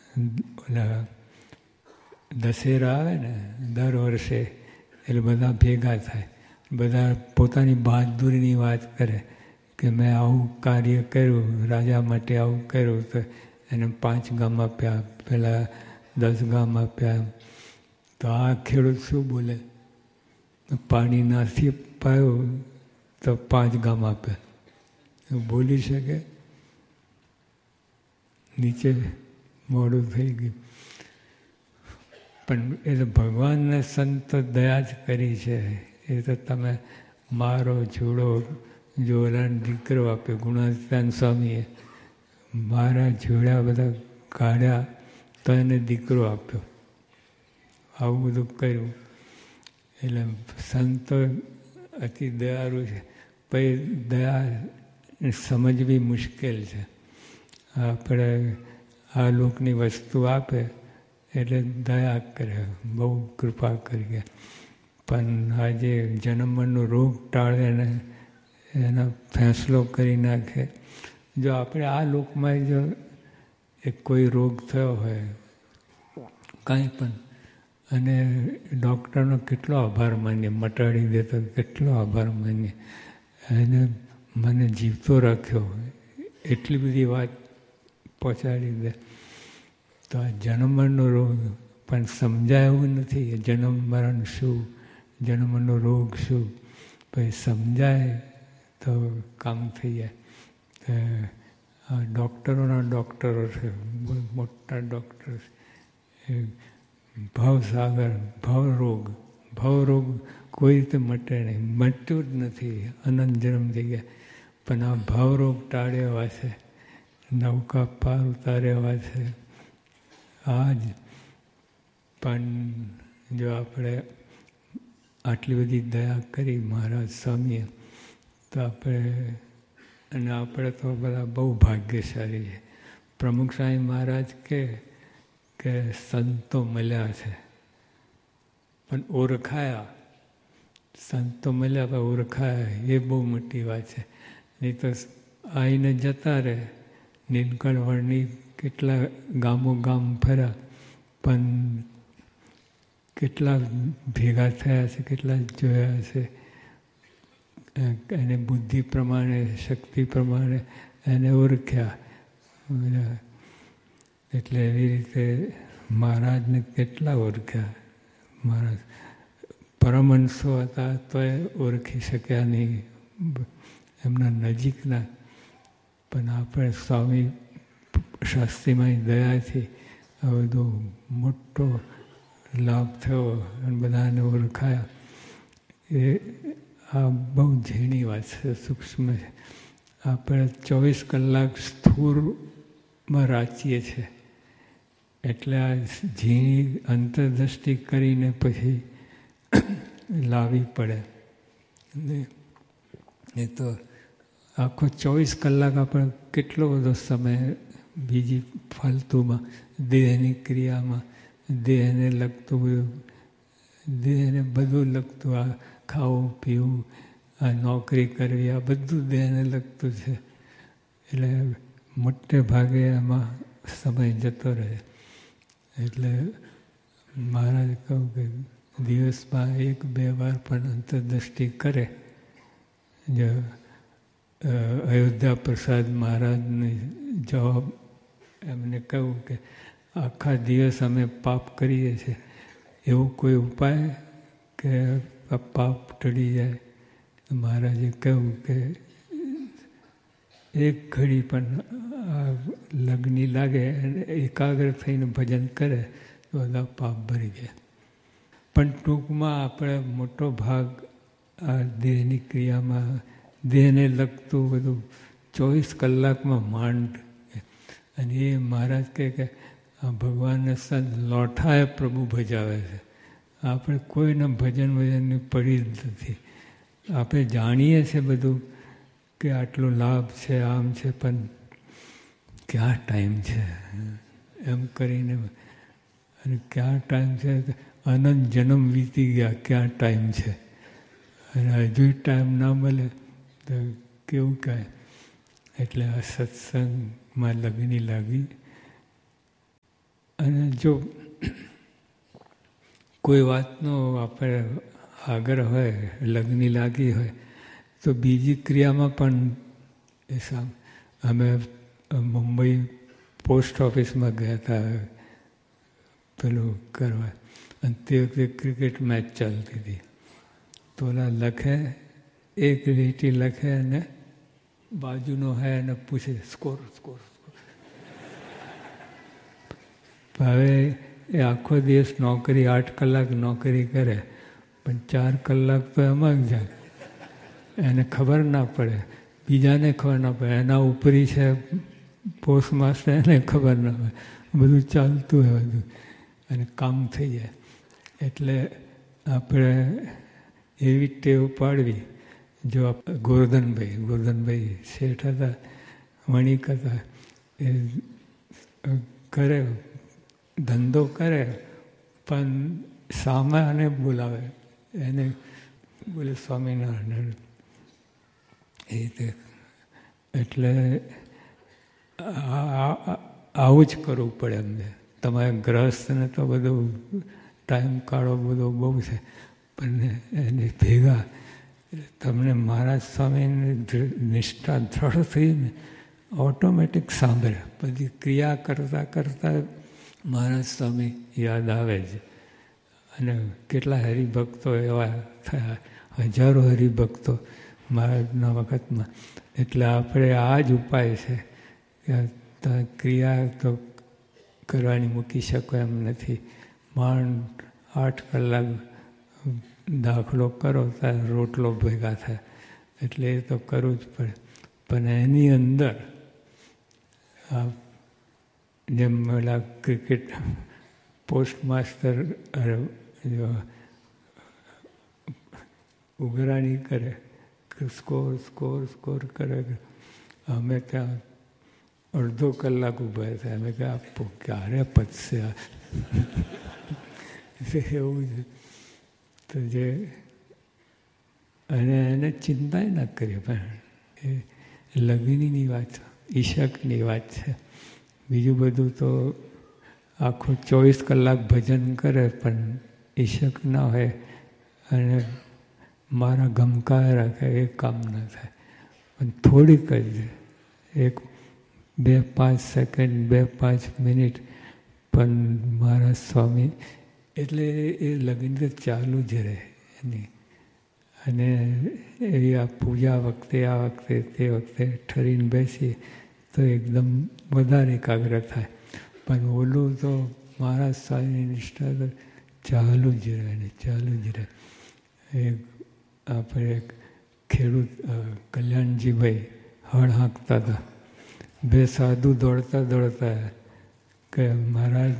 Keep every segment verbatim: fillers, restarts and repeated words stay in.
ઓલા દશેરા આવે ને દર વર્ષે, એટલે બધા ભેગા થાય, બધા પોતાની બહાદુરીની વાત કરે કે મેં આવું કાર્ય કર્યું, રાજા માટે આવું કર્યું, તો એને પાંચ ગામ આપ્યા, પેલા દસ ગામ આપ્યા. તો આ ખેડૂત શું બોલે? પાણી નાથી પાયું તો પાંચ ગામ આપ્યા. બોલી શકે? નીચે મોડું થઈ ગયું. પણ એ તો ભગવાનને સંતો દયા જ કરી છે. એ તો તમે મારો જોડો જોરાન દીકરો આપ્યો. ગુણાતીતાન સ્વામીએ મારા જોડ્યા બધા કાઢ્યા તો એને દીકરો આપ્યો. આવું બધું કર્યું. એટલે સંતો અતિ દયાળુ છે. પછી દયા સમજવી મુશ્કેલ છે. આપણે આ લોકની વસ્તુ આપે એટલે દયા કરે, બહુ કૃપા કરીએ. પણ આજે જન્મનો રોગ ટાળે ને એનો ફેંસલો કરી નાખે. જો આપણે આ લોકમાં જો એક કોઈ રોગ થયો હોય કાંઈ પણ, અને ડૉક્ટરનો કેટલો આભાર માનીએ, મટાડી દે તો કેટલો આભાર માનીએ. એને મને જીવતો રાખ્યો, એટલી બધી વાત પહોંચાડી દે. તો આ જન્મનો રોગ પણ સમજાય એવું નથી. જન્મ મરણ શું, જન્મનો રોગ શું, પછી સમજાય તો કામ થઈ જાય. આ ડૉક્ટરોના ડૉક્ટરો છે, બહુ મોટા ડૉક્ટર છે. ભવસાગર, ભવરોગ, ભવરોગ કોઈ રીતે મટે નહીં, મટ્યું જ નથી, અનંત જન્મ થઈ ગયા. પણ આ ભવરોગ ટાળ્યા છે, નૌકા પાર ઉતાર્યા છે. આ જ પણ જો આપણે આટલી બધી દયા કરી મહારાજ સ્વામીએ, તો આપણે, અને આપણે તો બધા બહુ ભાગ્યશાળી છે. પ્રમુખ સ્વામી મહારાજ કે કે સંતો મળ્યા છે પણ ઓળખાયા. સંતો મળ્યા પણ ઓળખાયા, એ બહુ મોટી વાત છે. નહીં તો આવીને જતા રહે. નીલકંઠવર્ણી કેટલા ગામો ગામ ફર્યા, પણ કેટલા ભેગા થયા છે, કેટલા જોયા છે. એને બુદ્ધિ પ્રમાણે, શક્તિ પ્રમાણે એને ઓળખ્યા. એટલે એવી રીતે મહારાજને કેટલા ઓળખ્યા. મહારાજ પરમહંસો હતા તોય ઓળખી શક્યા નહીં, એમના નજીકના. પણ આપણે સ્વામી શાસ્ત્રીમાં દયાથી આ બધો મોટો લાભ થયો અને બધાને ઓળખાયા. એ આ બહુ ઝીણી વાત છે, સૂક્ષ્મ છે. આપણે ચોવીસ કલાક સ્થૂળમાં રાચીએ છીએ, એટલે આ ઝીણી અંતરદ્રષ્ટિ કરીને પછી લાવવી પડે. એ તો આખો ચોવીસ કલાક આપણે કેટલો બધો સમય બીજી ફાલતુમાં, દેહની ક્રિયામાં, દેહને લગતું બધું, દેહને બધું લગતું, આ ખાવું પીવું, આ નોકરી કરવી, આ બધું દેહને લગતું છે. એટલે મોટે ભાગે એમાં સમય જતો રહે. એટલે મહારાજ કહું કે દિવસમાં એક બે વાર પણ અંતરદ્રષ્ટિ કરે. જો અયોધ્યા પ્રસાદ મહારાજને જવાબ એમને કહ્યું કે આખા દિવસ અમે પાપ કરીએ છીએ, એવો કોઈ ઉપાય કે પાપ ટળી જાય? મહારાજે કહ્યું કે એક ઘડી પણ લગ્ની લાગે અને એકાગ્ર થઈને ભજન કરે તો બધા પાપ ભરી જાય. પણ ટૂંકમાં આપણે મોટો ભાગ આ દેહની ક્રિયામાં, દેહને લગતું બધું ચોવીસ કલાકમાં માંડ. અને એ મહારાજ કહે કે આ ભગવાનને સંત લોઠાએ પ્રભુ ભજાવે છે. આપણે કોઈના ભજન ભજનની પડી જ નથી. આપણે જાણીએ છીએ બધું કે આટલો લાભ છે, આમ છે, પણ ક્યાં ટાઈમ છે એમ કરીને. અને ક્યાં ટાઈમ છે, અનંત જન્મ વીતી ગયા, ક્યાં ટાઈમ છે. અને હજુ ટાઈમ ના મળે તો કેવું કાંઈ. એટલે આ સત્સંગમાં લગ્ની લાગી જો કોઈ વાતનો આપણે આગ્રહ હોય, લગ્ન લાગી હોય, તો બીજી ક્રિયામાં પણ અમે મુંબઈ પોસ્ટ ઓફિસમાં ગયા હતા પેલું કરવા, અને તે વખતે ક્રિકેટ મેચ ચાલતી હતી. તો ઓલા લખે, એક લીટી લખે અને બાજુનો હે અને પૂછે સ્કોર સ્કોર સ્કોર. હવે એ આખો દિવસ નોકરી, આઠ કલાક નોકરી કરે, પણ ચાર કલાક તો એમાં જ જાય. એને ખબર ના પડે, બીજાને ખબર ના પડે, એના ઉપરી છે પોસ્ટ માસ્ટર, એને ખબર ના પડે, બધું ચાલતું હોય બધું, અને કામ થઈ જાય. એટલે આપણે એવી ટેવ પાડવી. જો ગોરધનભાઈ ગોરધનભાઈ શેઠ હતા, વણિક હતા, એ કરે ધંધો કરે, પણ સામાને બોલાવે, એને બોલે સ્વામિનારાયણ એ રીતે. એટલે આવું જ કરવું પડે અમને. તમારે ગ્રહસ્થને તો બધું ટાઈમ કાઢો બધો બહુ છે, પણ એની ભેગા તમને મહારાજ સ્વામીની નિષ્ઠા દ્રઢ થઈ ને ઓટોમેટિક સાંભળે. બધી ક્રિયા કરતાં કરતાં મહારાજ સ્વામી યાદ આવે જ. અને કેટલા હરિભક્તો એવા થયા, હજારો હરિભક્તો મહારાજના વખતમાં. એટલે આપણે આ જ ઉપાય છે કે ક્રિયા તો કરવાની મૂકી શકો એમ નથી. માંડ આઠ કલાક દાખલો કરો ત્યારે રોટલો ભેગા થાય, એટલે એ તો કરવું જ પડે. પણ એની અંદર આ જેમ પેલા ક્રિકેટ પોસ્ટ માસ્ટર ઉઘરાણી કરે, સ્કોર સ્કોર સ્કોર કરે, અમે ત્યાં અડધો કલાક ઊભા થાય. અમે કે આપો ક્યારે પતશે આ એવું છે. તો જે અને એને ચિંતા ના કરીએ, પણ એ લગ્નની વાત, ઈશકની વાત છે. બીજું બધું તો આખું ચોવીસ કલાક ભજન કરે, પણ ઈશક ના હોય અને મારા ગમકા રાખે, એ કામ ના થાય. પણ થોડીક જ એક બે પાંચ સેકન્ડ, બે પાંચ મિનિટ પણ મારા સ્વામી, એટલે એ લગ્ન તો ચાલુ જ રહે એની. અને એ આ પૂજા વખતે, આ વખતે, તે વખતે ઠરીને બેસીએ તો એકદમ વધારે એકાગ્ર થાય. પણ ઓલું તો મહારાજ સ્વામીની નિષ્ઠા તો ચાલુ જ રહે ને ચાલુ જ રહે. એ આપણે ખેડૂત કલ્યાણજીભાઈ હળ હાંકતા હતા, બે સાધુ દોડતા દોડતા કે મહારાજ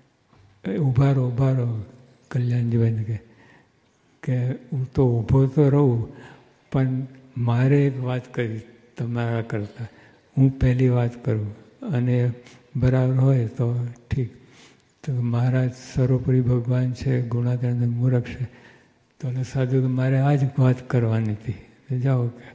ઊભા રહો ઊભા રહો. કલ્યાણજીભાઈને કહે કે હું તો ઊભો તો રહું, પણ મારે એક વાત કરી તમારા કરતાં, હું પહેલી વાત કરું અને બરાબર હોય તો ઠીક. તો મહારાજ સર્વોપરી ભગવાન છે, ગુણાતીતાનંદ મૂરખ છે. તો સાધુ કે મારે આ જ વાત કરવાની હતી, તો જાઓ કે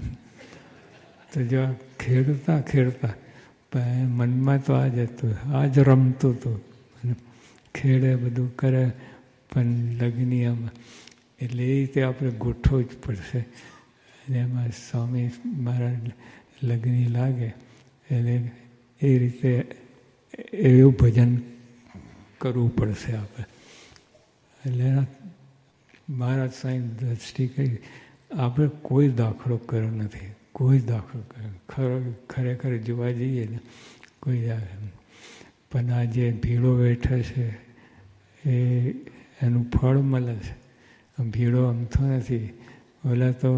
તો જો ખેડતા ખેડતા પણ મનમાં તો આ જ હતું, આ જ રમતું હતું. ખેડે બધું કરે, પણ લગ્નિયામાં એટલે એ રીતે આપણે ગોઠવવું જ પડશે. અને એમાં સ્વામી મહારાજ લગ્ની લાગે એટલે એ રીતે એવું ભજન કરવું પડશે આપણે. એટલે મહારાજ સ્વામી દ્રષ્ટિ કહી, આપણે કોઈ દાખલો કર્યો નથી, કોઈ દાખલો કર્યો ખરેખર જોવા જઈએ ને કોઈ દાખલો. પણ આ જે ભીડો બેઠે છે એ એનું ફળ મળે છે. ભીડો અમથો નથી. ઓલા તો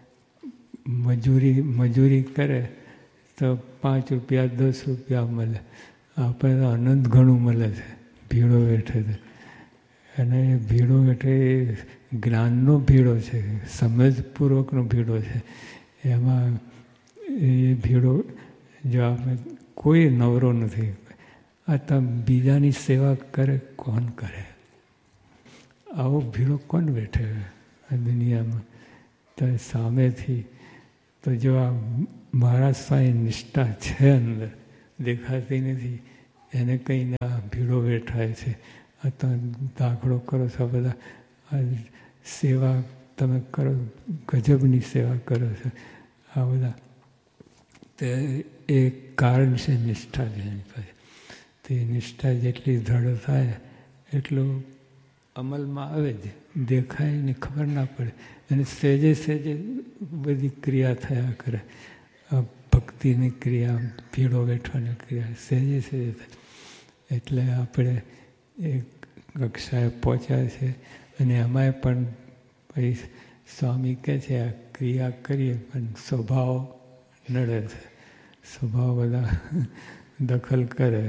મજૂરી મજૂરી કરે તો પાંચ રૂપિયા દસ રૂપિયા મળે, આપણે તો અનંત ઘણું મળે છે ભીડો બેઠે છે. અને એ ભીડો એટલે એ જ્ઞાનનો ભીડો છે, સમજપૂર્વકનો ભીડો છે. એમાં એ ભીડો જો આપણે કોઈ નવરો નથી. આ તમે બીજાની સેવા કરે કોણ કરે? આવો ભીડો કોણ બેઠે આ દુનિયામાં? તો સામેથી તો જો આ મહારાજ સ્વામી નિષ્ઠા છે અંદર, દેખાતી નથી, એને કહીને આ ભીડો વેઠાય છે, આ તમે દાખલો કરો છો, બધા આ સેવા તમે કરો, ગજબની સેવા કરો છો, આ બધા તે એ કારણ છે નિષ્ઠા જેની પાસે. તે નિષ્ઠા જેટલી દ્રઢ થાય એટલું અમલમાં આવે જ, દેખાય ને ખબર ના પડે, અને સહેજે સહેજે બધી ક્રિયા થયા કરે. ભક્તિની ક્રિયા, ભીડો વેઠવાની ક્રિયા સહેજે સહેજે થાય. એટલે આપણે એક કક્ષાએ પહોંચ્યા છે. અને એમાંય પણ પછી સ્વામી કહે છે આ ક્રિયા કરીએ પણ સ્વભાવ નડે છે, સ્વભાવ બધા દખલ કરે,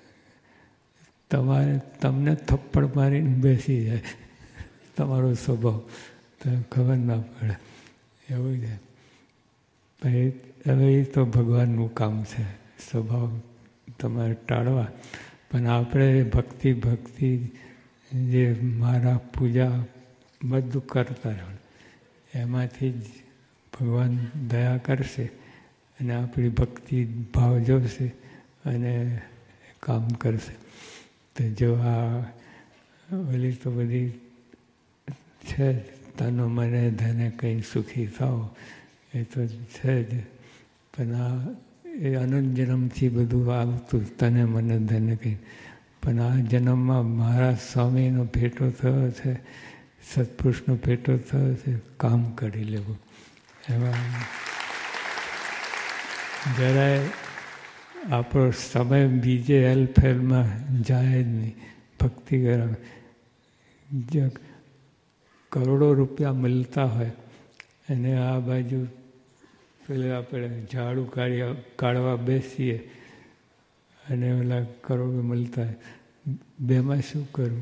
તમારે તમને થપ્પડ મારીને બેસી જાય તમારો સ્વભાવ, તો ખબર ના પડે એવું છે. પછી હવે એ તો ભગવાનનું કામ છે સ્વભાવ તમારે ટાળવા. પણ આપણે ભક્તિ ભક્તિ જે મારા પૂજા બધું કરતા રહેવાનું, એમાંથી જ ભગવાન દયા કરશે અને આપણી ભક્તિ ભાવ જોશે અને કામ કરશે. તો જો આ ઓલી તો બધી છે જ, તનો મને ધને કંઈ સુખી થાવ, એ તો છે જ. પણ આ એ અનંત જન્મથી બધું આવતું, તને મને ધને કંઈ. પણ આ જન્મમાં મારા સ્વામીનો ભેટો થયો છે, સત્પુરુષનો ભેટો થયો છે, કામ કરી લેવું. એમાં જરાય આપણો સમય બીજે હેલફેલમાં જાય જ નહીં. ભક્તિ કરવા જે કરોડો રૂપિયા મળતા હોય અને આ બાજુ પેલે આપણે ઝાડુ કાઢ્યા કાઢવા બેસીએ અને ઓલા કરોડો મળતા હોય, બેમાં શું કરું?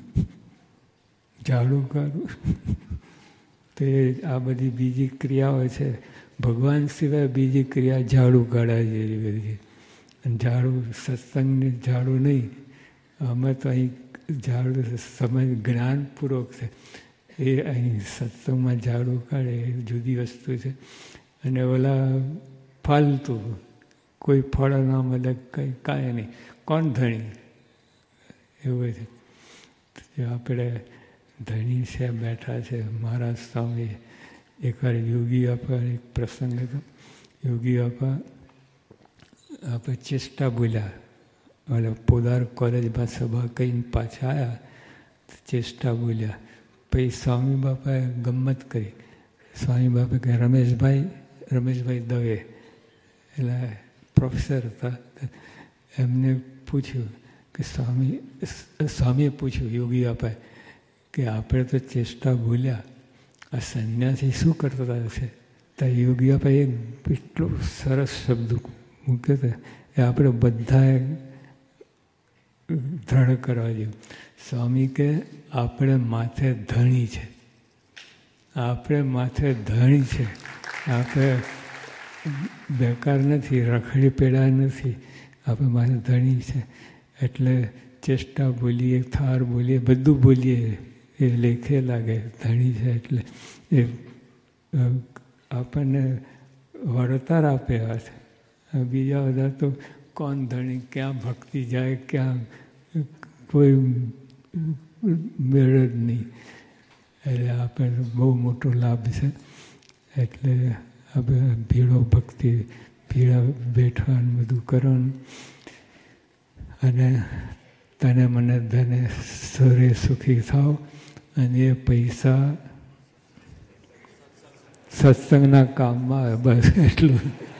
ઝાડુ કાઢું. તો આ બધી બીજી ક્રિયાઓ છે. ભગવાન સિવાય બીજી ક્રિયા ઝાડુ કાઢવા જેવી બધી. અને ઝાડુ સત્સંગની ઝાડુ નહીં, અમે તો અહીં ઝાડુ સમય જ્ઞાનપૂર્વક છે. એ અહીં સત્સંગમાં ઝાડુ કાઢે એ જુદી વસ્તુ છે. અને ઓલા ફાલતુ કોઈ ફળ ના મળે, કંઈ કાંઈ નહીં, કોણ ધણી એવું છે. આપણે ધણી છે બેઠા છે. મહારાજ સ્વામી એકવાર યોગી આપા એક પ્રસંગ હતો. યોગી આપા આપણે ચેષ્ટા બોલ્યા, ઓલા પોદાર કોલેજમાં સભા કહીને પાછા આવ્યા, ચેષ્ટા બોલ્યા. પછી સ્વામી બાપાએ ગમ્મત કરી. સ્વામી બાપા કહે રમેશભાઈ રમેશભાઈ દવે એટલે પ્રોફેસર હતા, એમને પૂછ્યું કે સ્વામી સ્વામીએ પૂછ્યું યોગી બાપાએ કે આપણે તો ચેષ્ટા બોલ્યા, આ સંન્યાસી શું કરતા હશે? તો યોગી બાપાએ એટલો સરસ શબ્દ મૂક્યો હતો એ આપણે બધાએ દ્રઢ કરવા જેવું. સ્વામી કે આપણે માથે ધણી છે, આપણે માથે ધણી છે, આપણે બેકાર નથી, રખડી પેડા નથી, આપણે માથે ધણી છે. એટલે ચેષ્ટા બોલીએ, થાર બોલીએ, બધું બોલીએ એ લેખે લાગે ધણી છે. એટલે એ આપણને વળતર આપ્યા છે. બીજા બધા તો કોણ ધણી, ક્યાં ભક્તિ જાય, ક્યાં કોઈ મેળ જ નહીં. એટલે આપણને બહુ મોટો લાભ છે. એટલે આપણે ભીડો ભક્તિ, ભીડા બેઠવાનું બધું કરવાનું. અને તને મને ધને સરે સુખી થાવ. અને એ પૈસા સત્સંગના કામમાં આવે, બસ એટલું.